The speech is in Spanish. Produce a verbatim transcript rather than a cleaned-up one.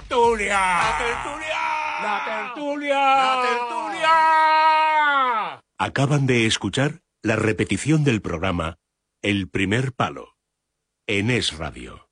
tertulia! ¡La tertulia! ¡La tertulia! ¡La tertulia! Acaban de escuchar la repetición del programa El Primer Palo en Es Radio.